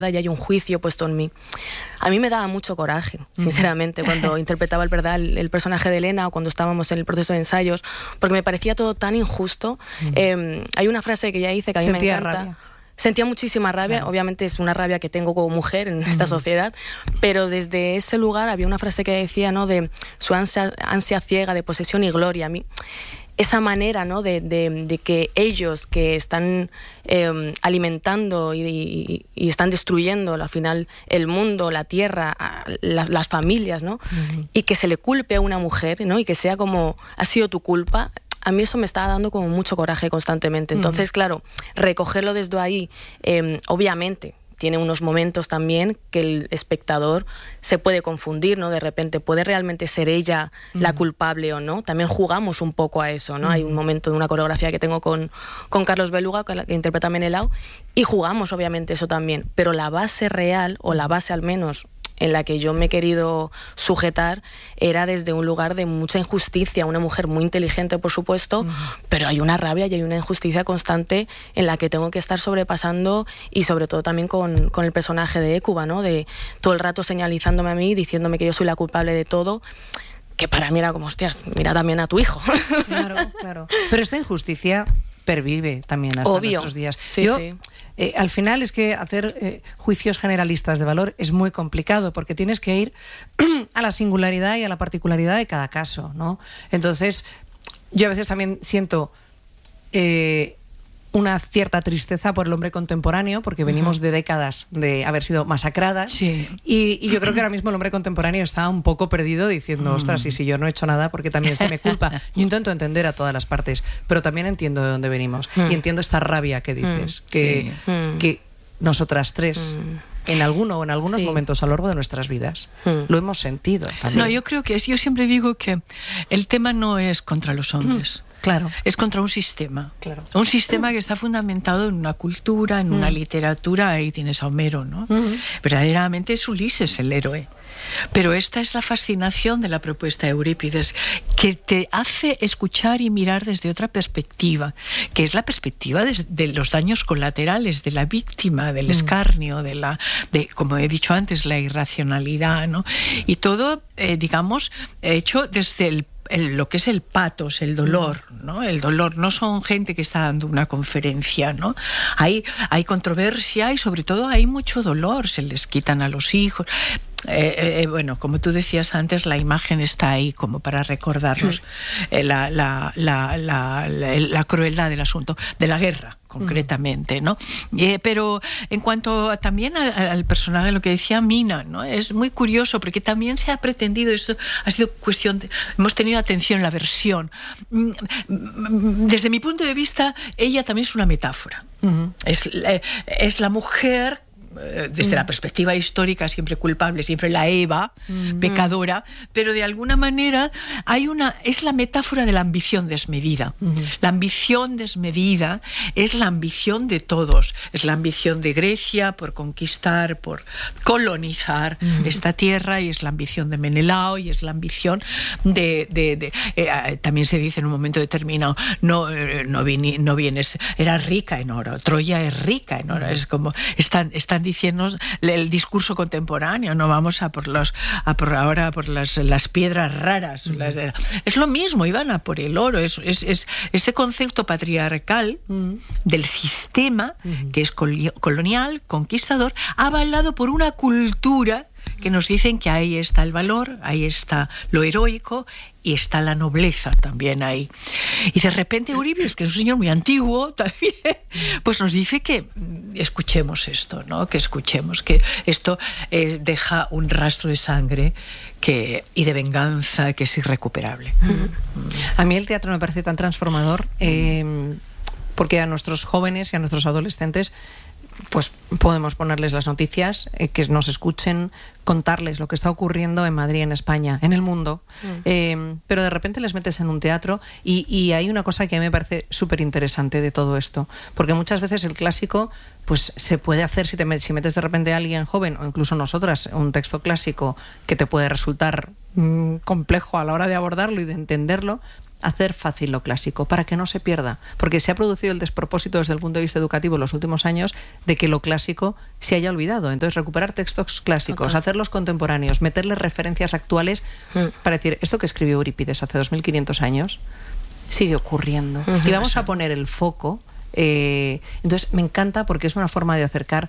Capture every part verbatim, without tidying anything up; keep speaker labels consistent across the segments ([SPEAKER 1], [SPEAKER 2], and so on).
[SPEAKER 1] y hay un juicio puesto en mí. A mí me daba mucho coraje, sinceramente, cuando interpretaba el, verdad, el, el personaje de Elena o cuando estábamos en el proceso de ensayos, porque me parecía todo tan injusto. Uh-huh. eh, hay una frase que ella dice que a mí
[SPEAKER 2] Sentía
[SPEAKER 1] me encanta.
[SPEAKER 2] Rabia.
[SPEAKER 1] Sentía muchísima rabia, claro. Obviamente es una rabia que tengo como mujer en esta uh-huh. sociedad, pero desde ese lugar había una frase que decía, ¿no?, de su ansia, ansia ciega de posesión y gloria. A mí, esa manera, ¿no?, de, de, de que ellos que están eh, alimentando y, y, y están destruyendo al final el mundo, la tierra, la, las familias, ¿no?, uh-huh. y que se le culpe a una mujer, ¿no?, y que sea como, ha sido tu culpa. A mí eso me estaba dando como mucho coraje constantemente. Entonces, uh-huh. claro, recogerlo desde ahí, eh, obviamente, tiene unos momentos también que el espectador se puede confundir, ¿no? De repente, ¿puede realmente ser ella uh-huh. la culpable o no? También jugamos un poco a eso, ¿no? Uh-huh. Hay un momento de una coreografía que tengo con, con Carlos Beluga, que, que interpreta a Menelao, y jugamos obviamente eso también. Pero la base real, o la base al menos en la que yo me he querido sujetar, era desde un lugar de mucha injusticia, una mujer muy inteligente, por supuesto, uh-huh. pero hay una rabia y hay una injusticia constante en la que tengo que estar sobrepasando, y sobre todo también con, con el personaje de Hécuba, ¿no?, de todo el rato señalizándome a mí, diciéndome que yo soy la culpable de todo, que para mí era como, hostias, mira también a tu hijo.
[SPEAKER 2] Claro, claro. Pero esta injusticia pervive también hasta
[SPEAKER 1] Obvio.
[SPEAKER 2] Nuestros días.
[SPEAKER 1] Sí,
[SPEAKER 2] yo,
[SPEAKER 1] sí.
[SPEAKER 2] Eh, al final es que hacer eh, juicios generalistas de valor es muy complicado, porque tienes que ir a la singularidad y a la particularidad de cada caso, ¿no? Entonces, yo a veces también siento eh, una cierta tristeza por el hombre contemporáneo, porque venimos uh-huh. de décadas de haber sido masacradas,
[SPEAKER 3] sí.
[SPEAKER 2] y, y yo creo que ahora mismo el hombre contemporáneo está un poco perdido diciendo, uh-huh. ostras, y si yo no he hecho nada, porque también se me culpa. Yo intento entender a todas las partes, pero también entiendo de dónde venimos, uh-huh. y entiendo esta rabia que dices, uh-huh. que, uh-huh. que nosotras tres... Uh-huh. en alguno o en algunos sí. momentos a lo largo de nuestras vidas mm. lo hemos sentido también.
[SPEAKER 3] No, yo creo que es, yo siempre digo que el tema no es contra los hombres.
[SPEAKER 2] Mm. Claro.
[SPEAKER 3] Es contra un sistema.
[SPEAKER 2] Claro.
[SPEAKER 3] Un sistema mm. que está fundamentado en una cultura, en mm. una literatura. Ahí tienes a Homero, ¿no? Mm. Verdaderamente es Ulises el héroe. Pero esta es la fascinación de la propuesta de Eurípides, que te hace escuchar y mirar desde otra perspectiva, que es la perspectiva de, de los daños colaterales, de la víctima, del mm. escarnio, de la, de, como he dicho antes, la irracionalidad, ¿no? Y todo, eh, digamos, hecho desde el El, lo que es el patos, el dolor, ¿no? El dolor. No son gente que está dando una conferencia, ¿no? Hay, hay controversia y sobre todo hay mucho dolor. Se les quitan a los hijos. Eh, eh, bueno, como tú decías antes, la imagen está ahí como para recordarnos eh, la, la, la, la, la, la crueldad del asunto, de la guerra concretamente, ¿no? Eh, pero en cuanto a, también al, al personaje, lo que decía Mina, ¿no? Es muy curioso porque también se ha pretendido, esto ha sido cuestión de, hemos tenido atención en la versión. Desde mi punto de vista, ella también es una metáfora. Uh-huh. Es, eh, es la mujer, desde mm. la perspectiva histórica, siempre culpable, siempre la Eva, mm. pecadora, pero de alguna manera hay una, es la metáfora de la ambición desmedida. Mm. La ambición desmedida es la ambición de todos, es la ambición de Grecia por conquistar, por colonizar mm. esta tierra, y es la ambición de Menelao, y es la ambición de... de, de eh, también se dice en un momento determinado, no, eh, no, vini, no vienes, era rica en oro, Troya es rica en oro, mm. es como, están, están diciendo el discurso contemporáneo, no vamos a por los a por ahora por las, las piedras raras. Mm. Las, es lo mismo, iban a por el oro. Es, es, es este concepto patriarcal mm. del sistema mm. que es colonial, conquistador, avalado por una cultura que nos dicen que ahí está el valor, ahí está lo heroico y está la nobleza también ahí. Y de repente Eurípides, que es un señor muy antiguo también, pues nos dice que escuchemos esto, ¿no? Que escuchemos que esto eh, deja un rastro de sangre que, y de venganza que es irrecuperable.
[SPEAKER 2] A mí el teatro me parece tan transformador eh, porque a nuestros jóvenes y a nuestros adolescentes pues podemos ponerles las noticias, eh, que nos escuchen, contarles lo que está ocurriendo en Madrid, en España, en el mundo, mm. eh, pero de repente les metes en un teatro y, y hay una cosa que a mí me parece súper interesante de todo esto, porque muchas veces el clásico pues se puede hacer si, te, si metes de repente a alguien joven, o incluso nosotras, un texto clásico que te puede resultar mmm, complejo a la hora de abordarlo y de entenderlo. hacer fácil lo clásico, para que no se pierda. Porque se ha producido el despropósito desde el punto de vista educativo en los últimos años de que lo clásico se haya olvidado. Entonces, recuperar textos clásicos, okay. hacerlos contemporáneos, meterles referencias actuales mm. para decir, esto que escribió Eurípides hace dos mil quinientos años sigue ocurriendo. Uh-huh. Y vamos a poner el foco. Eh, entonces, me encanta porque es una forma de acercar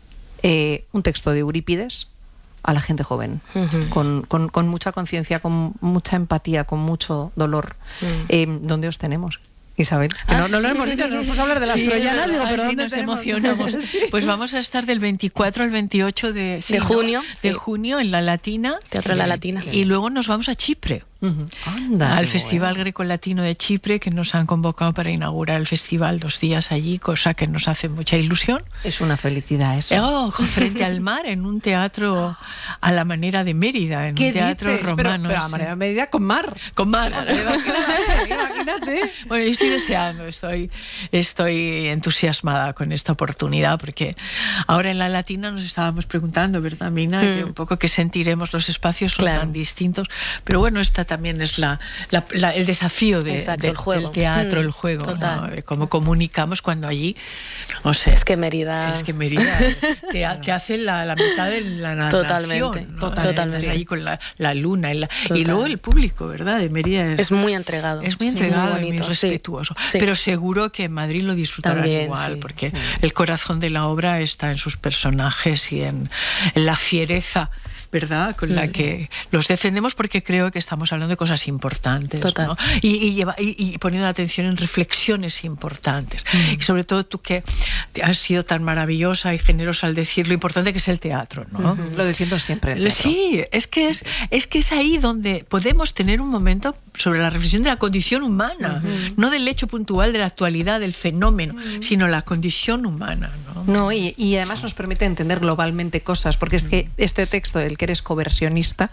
[SPEAKER 2] eh, un texto de Eurípides a la gente joven, uh-huh. con, con, con mucha conciencia, con mucha empatía, con mucho dolor. Uh-huh. Eh, ¿Dónde os tenemos? Isabel, que ah, no, no lo sí, hemos dicho, nos vamos a hablar de las sí, troyanas, digo, pero
[SPEAKER 3] sí,
[SPEAKER 2] ¿dónde
[SPEAKER 3] nos
[SPEAKER 2] tenemos?
[SPEAKER 3] emocionamos. Sí. Pues vamos a estar del veinticuatro al veintiocho de, sí,
[SPEAKER 1] de junio,
[SPEAKER 3] ¿no? de
[SPEAKER 1] sí.
[SPEAKER 3] junio en La Latina.
[SPEAKER 1] Teatro de La Latina.
[SPEAKER 3] Y luego nos vamos a Chipre.
[SPEAKER 2] Uh-huh. Anda,
[SPEAKER 3] al Festival bueno. Greco-Latino de Chipre, que nos han convocado para inaugurar el festival dos días allí, cosa que nos hace mucha ilusión.
[SPEAKER 2] Es una felicidad eso.
[SPEAKER 3] Oh, frente al mar, en un teatro a la manera de Mérida, en un teatro
[SPEAKER 2] dices?
[SPEAKER 3] romano.
[SPEAKER 2] Pero, pero a la manera de Mérida con mar.
[SPEAKER 3] Con mar.
[SPEAKER 2] O sea, imagínate, imagínate.
[SPEAKER 3] Bueno, yo estoy deseando, estoy, estoy entusiasmada con esta oportunidad, porque ahora en La Latina nos estábamos preguntando, ¿verdad, Mina? Mm. Que un poco que sentiremos, los espacios son claro. tan distintos, pero bueno, esta también es la, la, la, el desafío de,
[SPEAKER 1] Exacto,
[SPEAKER 3] de,
[SPEAKER 1] el juego.
[SPEAKER 3] del teatro,
[SPEAKER 1] mm,
[SPEAKER 3] el juego,
[SPEAKER 1] ¿no?
[SPEAKER 3] De cómo comunicamos cuando allí, no sé.
[SPEAKER 1] Es que Mérida...
[SPEAKER 3] Es que Mérida te, te hace la, la mitad de la narración.
[SPEAKER 1] Totalmente,
[SPEAKER 3] ¿no?
[SPEAKER 1] totalmente.
[SPEAKER 3] Estás ahí con la, la luna y, la, y luego el público, ¿verdad? De Mérida es,
[SPEAKER 1] es muy entregado.
[SPEAKER 3] Es muy
[SPEAKER 1] sí,
[SPEAKER 3] entregado
[SPEAKER 1] muy
[SPEAKER 3] y muy respetuoso.
[SPEAKER 1] Sí.
[SPEAKER 3] Pero seguro que en Madrid lo disfrutarán
[SPEAKER 1] también,
[SPEAKER 3] igual,
[SPEAKER 1] sí.
[SPEAKER 3] porque sí. el corazón de la obra está en sus personajes y en, en la fiereza, ¿verdad? Con la sí. que los defendemos, porque creo que estamos hablando de cosas importantes,
[SPEAKER 1] Total.
[SPEAKER 3] ¿no? Y, y, lleva, y, y poniendo la atención en reflexiones importantes. Mm. Y sobre todo tú, que has sido tan maravillosa y generosa al decir lo importante que es el teatro, ¿no?
[SPEAKER 2] Uh-huh. Lo defiendo siempre. El teatro.
[SPEAKER 3] Sí, es que es, es que es ahí donde podemos tener un momento sobre la reflexión de la condición humana, uh-huh. no del hecho puntual de la actualidad, del fenómeno, uh-huh. sino la condición humana, ¿no?
[SPEAKER 2] No, y, y además nos permite entender globalmente cosas, porque es que este texto, el que eres coversionista,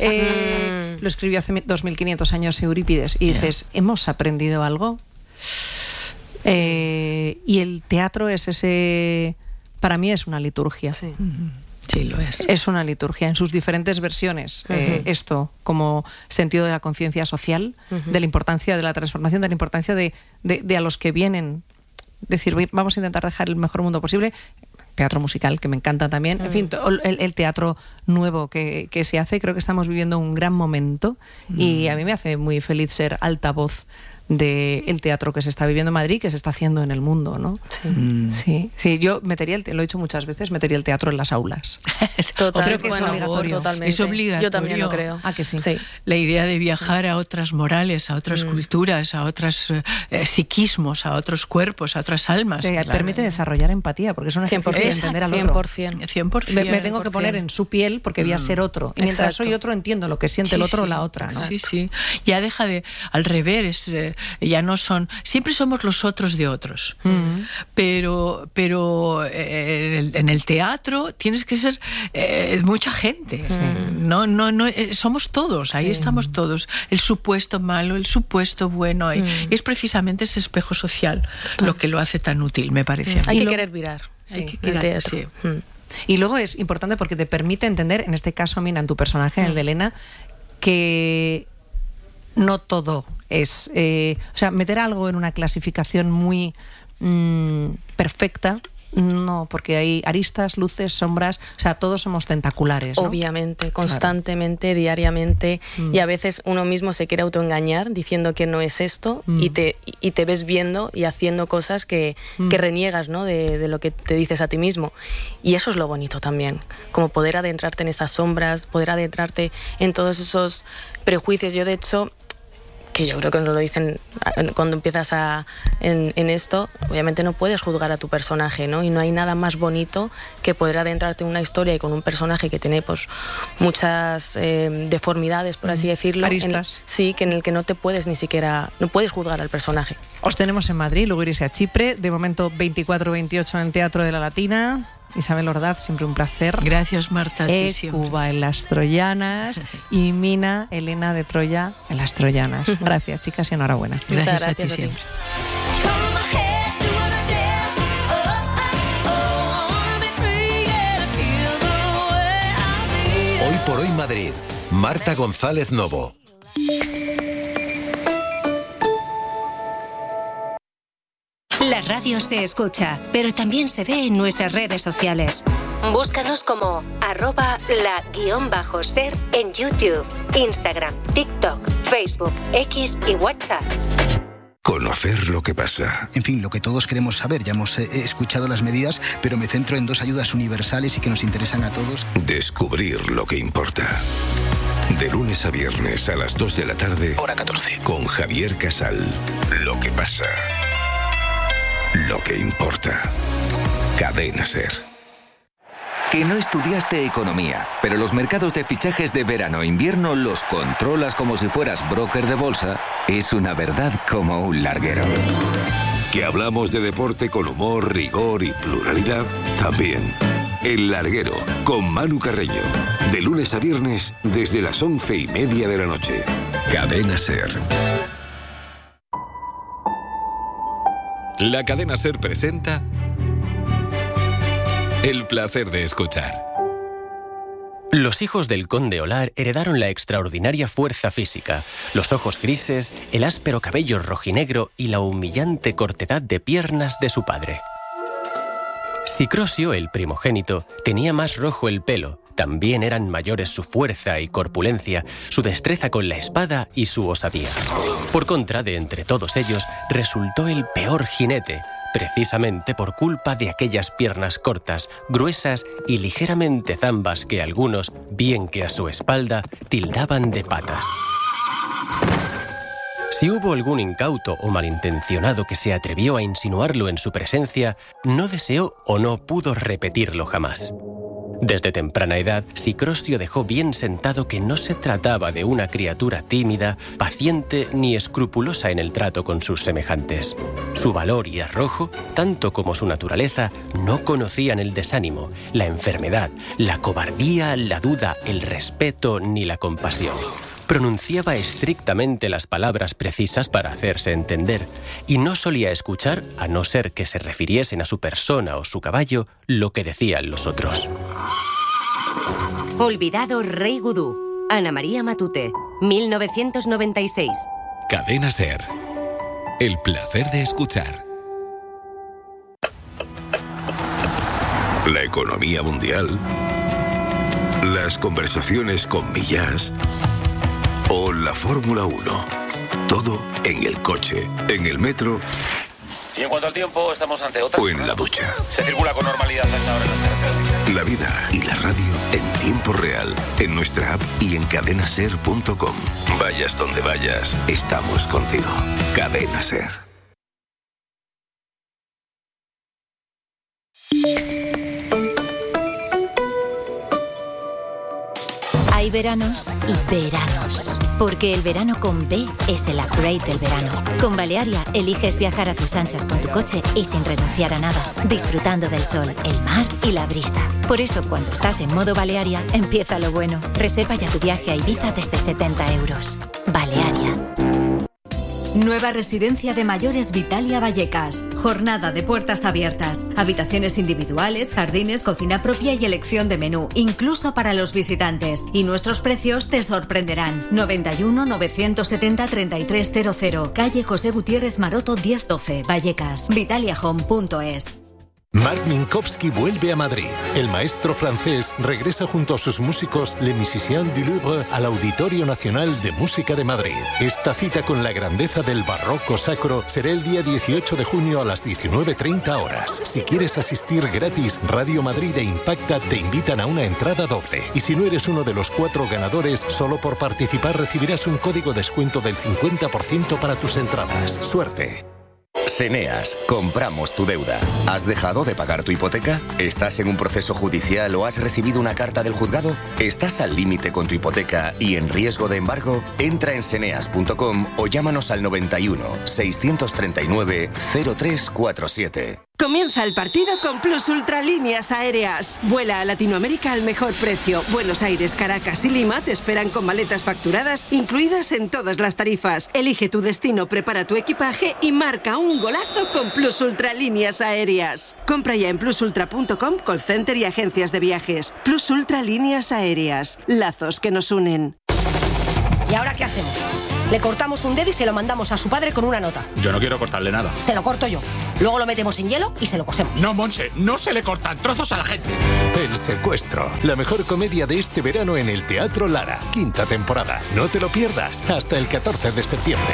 [SPEAKER 2] eh, lo escribió hace dos mil quinientos años Eurípides, y dices, ¿hemos aprendido algo? Eh, y el teatro es ese... Para mí es una liturgia.
[SPEAKER 3] Sí. Sí, lo es.
[SPEAKER 2] Es una liturgia en sus diferentes versiones. Uh-huh. eh, esto como sentido de la conciencia social, uh-huh. de la importancia de la transformación, de la importancia de, de, de a los que vienen. Decir, vamos a intentar dejar el mejor mundo posible. Teatro musical, que me encanta también. Uh-huh. En fin, el, el teatro nuevo que, que se hace. Creo que estamos viviendo un gran momento, uh-huh. y a mí me hace muy feliz ser altavoz del teatro que se está viviendo en Madrid, que se está haciendo en el mundo, ¿no?
[SPEAKER 1] Sí.
[SPEAKER 2] Mm. Sí, sí, yo metería, el, lo he dicho muchas veces, metería el teatro en las aulas.
[SPEAKER 1] Total,
[SPEAKER 2] creo que
[SPEAKER 1] bueno,
[SPEAKER 2] es obligatorio.
[SPEAKER 1] Totalmente.
[SPEAKER 3] Es obligatorio.
[SPEAKER 1] Yo también lo creo.
[SPEAKER 2] Ah, que sí.
[SPEAKER 1] sí.
[SPEAKER 3] La idea de viajar a otras morales, a otras mm. culturas, a otros eh, psiquismos, a otros cuerpos, a otras almas.
[SPEAKER 2] Te
[SPEAKER 3] claro.
[SPEAKER 2] permite desarrollar empatía, porque es una ejercicio de entender al otro.
[SPEAKER 1] cien por ciento.
[SPEAKER 3] cien por ciento.
[SPEAKER 2] Me, me tengo que poner en su piel porque voy a ser otro. Y mientras Exacto. soy otro, entiendo lo que siente sí, el otro o sí. la otra, ¿no?
[SPEAKER 3] Sí, sí. Ya deja de... Al revés, eh, ya no son... Siempre somos los otros de otros. Mm. Pero, pero eh, en, el, en el teatro tienes que ser eh, mucha gente. Sí. No, no, no, eh, somos todos, ahí sí. estamos todos. El supuesto malo, el supuesto bueno. Mm. Y es precisamente ese espejo social Total. Lo que lo hace tan útil, me parece.
[SPEAKER 1] Hay
[SPEAKER 2] y
[SPEAKER 1] que
[SPEAKER 2] lo,
[SPEAKER 1] querer virar.
[SPEAKER 3] Sí, hay que querer,
[SPEAKER 1] el teatro.
[SPEAKER 3] Sí.
[SPEAKER 1] Mm.
[SPEAKER 2] Y luego es importante porque te permite entender, en este caso, Mina, en tu personaje, en el de Elena, que no todo es... Eh, o sea, meter algo en una clasificación muy mmm, perfecta, no, porque hay aristas, luces, sombras, o sea, todos somos tentaculares, ¿no?
[SPEAKER 1] Obviamente, constantemente, claro. diariamente, mm. y a veces uno mismo se quiere autoengañar diciendo que no es esto, mm. y, te, y te ves viendo y haciendo cosas que, mm. que reniegas, ¿no? de, de lo que te dices a ti mismo. Y eso es lo bonito también, como poder adentrarte en esas sombras, poder adentrarte en todos esos prejuicios. Yo, de hecho... que yo creo que nos lo dicen cuando empiezas a, en, en esto, obviamente no puedes juzgar a tu personaje, ¿no? Y no hay nada más bonito que poder adentrarte en una historia y con un personaje que tiene pues muchas eh, deformidades, por así decirlo.
[SPEAKER 2] Aristas.
[SPEAKER 1] En, sí, que en el que no te puedes ni siquiera, no puedes juzgar al personaje.
[SPEAKER 2] Os tenemos en Madrid, luego iréis a Chipre, de momento veinticuatro veintiocho en el Teatro de la Latina. Isabel Ordaz, siempre un placer.
[SPEAKER 3] Gracias, Marta.
[SPEAKER 2] E. Cuba en Las Troyanas y Mina Elena de Troya en Las Troyanas. Gracias, chicas, y enhorabuena.
[SPEAKER 3] Gracias,
[SPEAKER 1] gracias
[SPEAKER 3] a ti
[SPEAKER 1] a ti.
[SPEAKER 3] siempre.
[SPEAKER 4] Hoy por hoy Madrid, Marta González Novo. La radio se escucha, pero también se ve en nuestras redes sociales. Búscanos como arroba la guión bajo ser en YouTube, Instagram, TikTok, Facebook, X y WhatsApp.
[SPEAKER 5] Conocer lo que pasa.
[SPEAKER 6] En fin, lo que todos queremos saber. Ya hemos eh, escuchado las medidas, pero me centro en dos ayudas universales y que nos interesan a todos.
[SPEAKER 5] Descubrir lo que importa. De lunes a viernes a las dos de la tarde.
[SPEAKER 6] Hora catorce.
[SPEAKER 5] Con Javier Casal. Lo que pasa. Lo que importa. Cadena SER.
[SPEAKER 7] Que no estudiaste economía, pero los mercados de fichajes de verano e invierno los controlas como si fueras broker de bolsa, es una verdad como un larguero.
[SPEAKER 5] Que hablamos de deporte con humor, rigor y pluralidad, también. El Larguero, con Manu Carreño. De lunes a viernes, desde las once y media de la noche. Cadena SER.
[SPEAKER 8] La Cadena SER presenta El placer de escuchar.
[SPEAKER 9] Los hijos del conde Olar heredaron la extraordinaria fuerza física, los ojos grises, el áspero cabello rojinegro y la humillante cortedad de piernas de su padre. Sicrosio, el primogénito, tenía más rojo el pelo. También eran mayores su fuerza y corpulencia, su destreza con la espada y su osadía. Por contra, de entre todos ellos, resultó el peor jinete, precisamente por culpa de aquellas piernas cortas, gruesas y ligeramente zambas que algunos, bien que a su espalda, tildaban de patas. Si hubo algún incauto o malintencionado que se atrevió a insinuarlo en su presencia, no deseó o no pudo repetirlo jamás. Desde temprana edad, Sicrosio dejó bien sentado que no se trataba de una criatura tímida, paciente ni escrupulosa en el trato con sus semejantes. Su valor y arrojo, tanto como su naturaleza, no conocían el desánimo, la enfermedad, la cobardía, la duda, el respeto ni la compasión. Pronunciaba estrictamente las palabras precisas para hacerse entender, y no solía escuchar, a no ser que se refiriesen a su persona o su caballo, lo que decían los otros.
[SPEAKER 4] Olvidado Rey Gudú. Ana María Matute, mil novecientos noventa y seis.
[SPEAKER 8] Cadena SER. El placer de escuchar.
[SPEAKER 5] La economía mundial. Las conversaciones con Millás. O la Fórmula uno. Todo en el coche, en el metro.
[SPEAKER 10] Y en cuanto al tiempo, estamos ante otra.
[SPEAKER 5] O en la ducha.
[SPEAKER 10] Se circula con normalidad a esta hora en las carreteras.
[SPEAKER 5] La vida y la radio en tiempo real. En nuestra app y en cadena ser punto com. Vayas donde vayas, estamos contigo. Cadena SER.
[SPEAKER 4] Hay veranos y veranos. Porque el verano con B es el upgrade del verano. Con Balearia eliges viajar a tus anchas con tu coche y sin renunciar a nada, disfrutando del sol, el mar y la brisa. Por eso, cuando estás en modo Balearia, empieza lo bueno. Reserva ya tu viaje a Ibiza desde setenta euros. Balearia.
[SPEAKER 11] Nueva residencia de mayores Vitalia Vallecas. Jornada de puertas abiertas. Habitaciones individuales, jardines, cocina propia y elección de menú, incluso para los visitantes. Y nuestros precios te sorprenderán. noventa y uno, novecientos setenta, treinta y tres cero cero. Calle José Gutiérrez Maroto diez doce, Vallecas. Vitalia Home punto es.
[SPEAKER 12] Marc Minkowski vuelve a Madrid. El maestro francés regresa junto a sus músicos Les Musiciens du Louvre al Auditorio Nacional de Música de Madrid. Esta cita con la grandeza del barroco sacro será el día dieciocho de junio a las diecinueve treinta horas. Si quieres asistir gratis, Radio Madrid e Impacta te invitan a una entrada doble. Y si no eres uno de los cuatro ganadores, solo por participar recibirás un código descuento del cincuenta por ciento para tus entradas. ¡Suerte!
[SPEAKER 13] Seneas, compramos tu deuda. ¿Has dejado de pagar tu hipoteca? ¿Estás en un proceso judicial o has recibido una carta del juzgado? ¿Estás al límite con tu hipoteca y en riesgo de embargo? Entra en seneas punto com o llámanos al noventa y uno, seiscientos treinta y nueve, cero tres cuarenta y siete.
[SPEAKER 14] Comienza el partido con Plus Ultra Líneas Aéreas. Vuela a Latinoamérica al mejor precio. Buenos Aires, Caracas y Lima te esperan con maletas facturadas incluidas en todas las tarifas. Elige tu destino, prepara tu equipaje y marca un golazo con Plus Ultra Líneas Aéreas. Compra ya en plus ultra punto com, call center y agencias de viajes. Plus Ultra Líneas Aéreas. Lazos que nos unen.
[SPEAKER 15] ¿Y ahora qué hacemos? Le cortamos un dedo y se lo mandamos a su padre con una nota.
[SPEAKER 10] Yo no quiero cortarle nada.
[SPEAKER 15] Se lo corto yo. Luego lo metemos en hielo y se lo cosemos.
[SPEAKER 10] No, Monse, no se le cortan trozos a la gente.
[SPEAKER 12] El secuestro, la mejor comedia de este verano en el Teatro Lara, quinta temporada. No te lo pierdas, hasta el catorce de septiembre.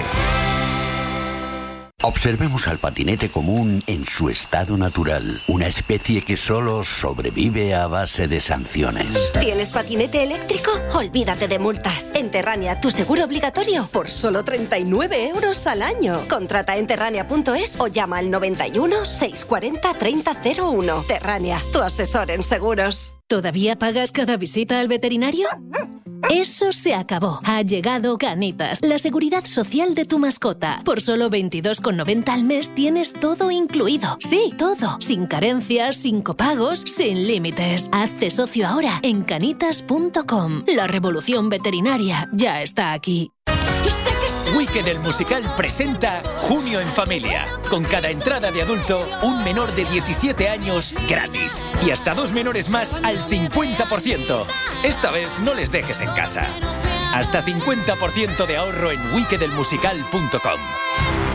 [SPEAKER 16] Observemos al patinete común en su estado natural, una especie que solo sobrevive a base de sanciones.
[SPEAKER 17] ¿Tienes patinete eléctrico? Olvídate de multas. En Terrania, tu seguro obligatorio por solo treinta y nueve euros al año. Contrata en terrania punto es o llama al noventa y uno, seiscientos cuarenta, treinta cero uno. Terrania, tu asesor en seguros.
[SPEAKER 18] ¿Todavía pagas cada visita al veterinario? Eso se acabó. Ha llegado Canitas, la seguridad social de tu mascota. Por solo veintidós con noventa al mes tienes todo incluido. Sí, todo. Sin carencias, sin copagos, sin límites. Hazte socio ahora en canitas punto com. La revolución veterinaria ya está aquí.
[SPEAKER 19] Wicked el musical presenta Junio en Familia. Con cada entrada de adulto, un menor de diecisiete años gratis. Y hasta dos menores más al cincuenta por ciento. Esta vez no les dejes en casa. Hasta cincuenta por ciento de ahorro en wicked el musical punto com.